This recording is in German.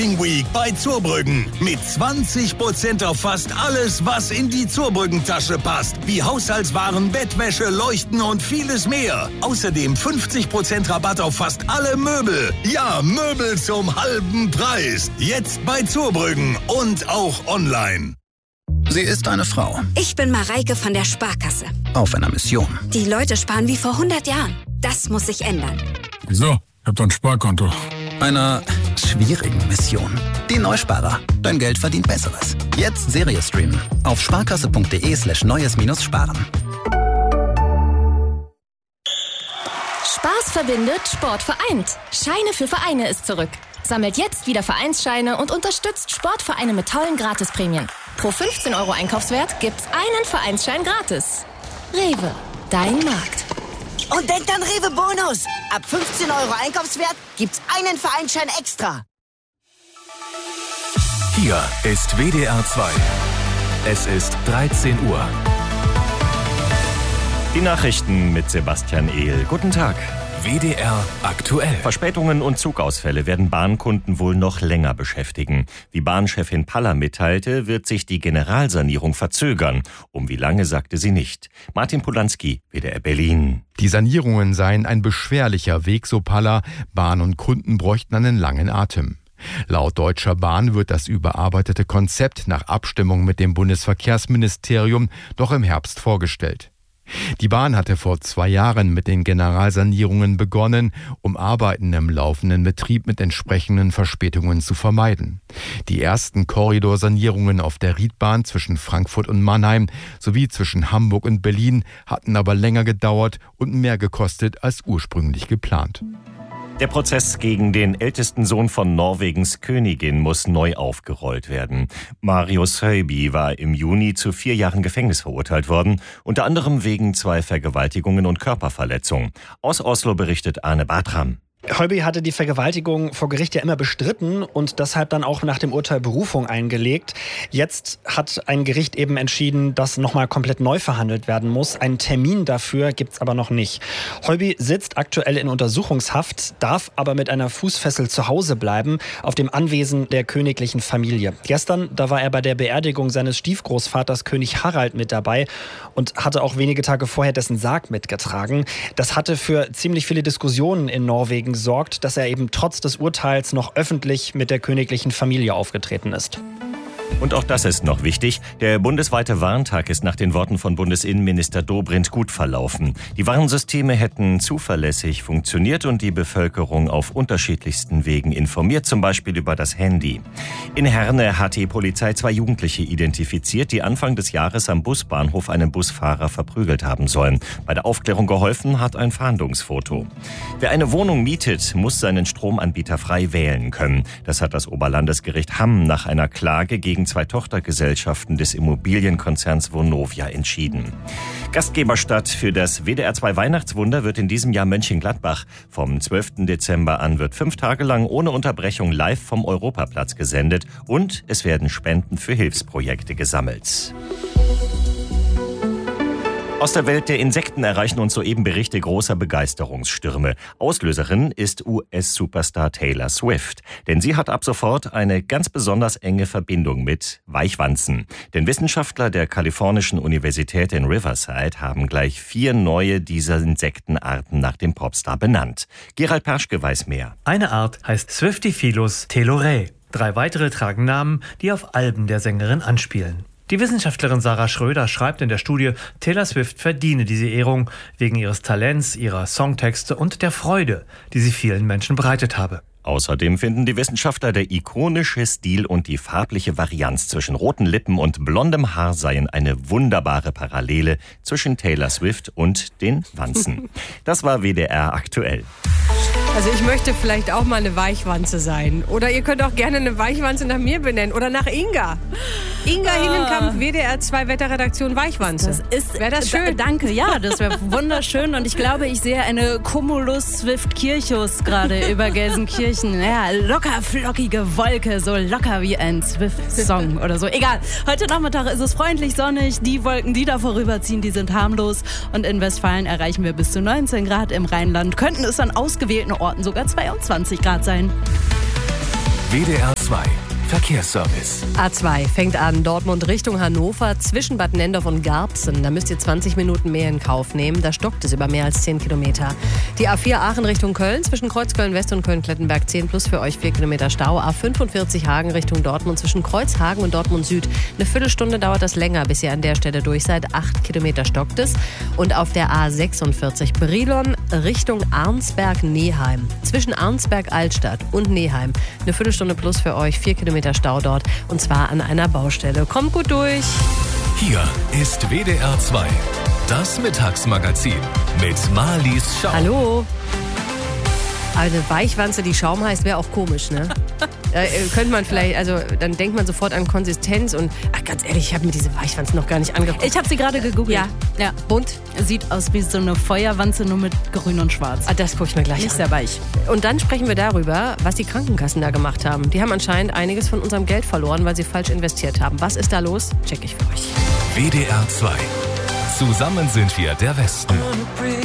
Week bei Zurbrüggen. Mit 20% auf fast alles, was in die Zurbrüggen-Tasche passt. Wie Haushaltswaren, Bettwäsche, Leuchten und vieles mehr. Außerdem 50% Rabatt auf fast alle Möbel. Ja, Möbel zum halben Preis. Jetzt bei Zurbrüggen und auch online. Sie ist eine Frau. Ich bin Mareike von der Sparkasse. Auf einer Mission. Die Leute sparen wie vor 100 Jahren. Das muss sich ändern. Wieso? Ich hab doch ein Sparkonto. Einer schwierigen Mission. Die Neusparer. Dein Geld verdient Besseres. Jetzt Serie streamen. Auf sparkasse.de/neues-sparen. Spaß verbindet, Sport vereint. Scheine für Vereine ist zurück. Sammelt jetzt wieder Vereinsscheine und unterstützt Sportvereine mit tollen Gratisprämien. Pro 15 € Einkaufswert gibt's einen Vereinsschein gratis. Rewe, dein Markt. Und denkt an Rewe Bonus. Ab 15 € Einkaufswert gibt's einen Vereinsschein extra. Hier ist WDR 2. Es ist 13 Uhr. Die Nachrichten mit Sebastian Ehl. Guten Tag. WDR aktuell. Verspätungen und Zugausfälle werden Bahnkunden wohl noch länger beschäftigen. Wie Bahnchefin Paller mitteilte, wird sich die Generalsanierung verzögern. Um wie lange, sagte sie nicht. Martin Polanski, WDR Berlin. Die Sanierungen seien ein beschwerlicher Weg, so Paller. Bahn und Kunden bräuchten einen langen Atem. Laut Deutscher Bahn wird das überarbeitete Konzept nach Abstimmung mit dem Bundesverkehrsministerium noch im Herbst vorgestellt. Die Bahn hatte vor 2 Jahren mit den Generalsanierungen begonnen, um Arbeiten im laufenden Betrieb mit entsprechenden Verspätungen zu vermeiden. Die ersten Korridorsanierungen auf der Riedbahn zwischen Frankfurt und Mannheim sowie zwischen Hamburg und Berlin hatten aber länger gedauert und mehr gekostet als ursprünglich geplant. Der Prozess gegen den ältesten Sohn von Norwegens Königin muss neu aufgerollt werden. Marius Høiby war im Juni zu 4 Jahren Gefängnis verurteilt worden, unter anderem wegen 2 Vergewaltigungen und Körperverletzung. Aus Oslo berichtet Arne Bartram. Høiby hatte die Vergewaltigung vor Gericht ja immer bestritten und deshalb dann auch nach dem Urteil Berufung eingelegt. Jetzt hat ein Gericht eben entschieden, dass nochmal komplett neu verhandelt werden muss. Einen Termin dafür gibt's aber noch nicht. Høiby sitzt aktuell in Untersuchungshaft, darf aber mit einer Fußfessel zu Hause bleiben, auf dem Anwesen der königlichen Familie. Gestern, da war er bei der Beerdigung seines Stiefgroßvaters König Harald mit dabei und hatte auch wenige Tage vorher dessen Sarg mitgetragen. Das hatte für ziemlich viele Diskussionen in Norwegen gesorgt, dass er eben trotz des Urteils noch öffentlich mit der königlichen Familie aufgetreten ist. Und auch das ist noch wichtig. Der bundesweite Warntag ist nach den Worten von Bundesinnenminister Dobrindt gut verlaufen. Die Warnsysteme hätten zuverlässig funktioniert und die Bevölkerung auf unterschiedlichsten Wegen informiert, zum Beispiel über das Handy. In Herne hat die Polizei 2 Jugendliche identifiziert, die Anfang des Jahres am Busbahnhof einen Busfahrer verprügelt haben sollen. Bei der Aufklärung geholfen hat ein Fahndungsfoto. Wer eine Wohnung mietet, muss seinen Stromanbieter frei wählen können. Das hat das Oberlandesgericht Hamm nach einer Klage gegen 2 Tochtergesellschaften des Immobilienkonzerns Vonovia entschieden. Gastgeberstadt für das WDR 2 Weihnachtswunder wird in diesem Jahr Mönchengladbach. Vom 12. Dezember an wird 5 Tage lang ohne Unterbrechung live vom Europaplatz gesendet und es werden Spenden für Hilfsprojekte gesammelt. Aus der Welt der Insekten erreichen uns soeben Berichte großer Begeisterungsstürme. Auslöserin ist US-Superstar Taylor Swift. Denn sie hat ab sofort eine ganz besonders enge Verbindung mit Weichwanzen. Denn Wissenschaftler der kalifornischen Universität in Riverside haben gleich 4 neue dieser Insektenarten nach dem Popstar benannt. Gerald Perschke weiß mehr. Eine Art heißt Swiftifilus telorae. 3 weitere tragen Namen, die auf Alben der Sängerin anspielen. Die Wissenschaftlerin Sarah Schröder schreibt in der Studie, Taylor Swift verdiene diese Ehrung wegen ihres Talents, ihrer Songtexte und der Freude, die sie vielen Menschen bereitet habe. Außerdem finden die Wissenschaftler, der ikonische Stil und die farbliche Varianz zwischen roten Lippen und blondem Haar seien eine wunderbare Parallele zwischen Taylor Swift und den Wanzen. Das war WDR aktuell. Also ich möchte vielleicht auch mal eine Weichwanze sein. Oder ihr könnt auch gerne eine Weichwanze nach mir benennen. Oder nach Inga. Inga Hinnenkamp, WDR 2 Wetterredaktion Weichwanze. Wäre das schön? Danke, ja, das wäre wunderschön. Und ich glaube, ich sehe eine Cumulus Swift Kirchus gerade über Gelsenkirchen. Ja, locker flockige Wolke, so locker wie ein Swift-Song oder so. Egal, heute Nachmittag ist es freundlich sonnig. Die Wolken, die da vorüberziehen, die sind harmlos. Und in Westfalen erreichen wir bis zu 19 Grad. Im Rheinland könnten es an ausgewählten Orten sogar 22 Grad sein. WDR 2 A2 Verkehrsservice. A2 fängt an, Dortmund Richtung Hannover, zwischen Bad Nendorf und Garbsen. Da müsst ihr 20 Minuten mehr in Kauf nehmen. Da stockt es über mehr als 10 Kilometer. Die A4 Aachen Richtung Köln, zwischen Kreuzköln West und Köln-Klettenberg 10 plus für euch 4 Kilometer Stau. A45 Hagen Richtung Dortmund, zwischen Kreuzhagen und Dortmund Süd. Eine Viertelstunde dauert das länger, bis ihr an der Stelle durch seid. 8 Kilometer stockt es. Und auf der A46 Brilon Richtung Arnsberg-Neheim, zwischen Arnsberg-Altstadt und Neheim. Eine Viertelstunde plus für euch, 4 Kilometer Stau dort, und zwar an einer Baustelle. Kommt gut durch. Hier ist WDR 2, das Mittagsmagazin mit Marlies Schaum. Hallo. Eine Weichwanze, die Schaum heißt, wäre auch komisch, ne? Könnte man vielleicht, also dann denkt man sofort an Konsistenz und, ganz ehrlich, ich habe mir diese Weichwanze noch gar nicht angeguckt. Ich habe sie gerade gegoogelt. Ja. Und? Sieht aus wie so eine Feuerwanze, nur mit grün und schwarz. Das gucke ich mir gleich an. Ist sehr weich. Und dann sprechen wir darüber, was die Krankenkassen da gemacht haben. Die haben anscheinend einiges von unserem Geld verloren, weil sie falsch investiert haben. Was ist da los? Check ich für euch. WDR 2. Zusammen sind wir der Westen.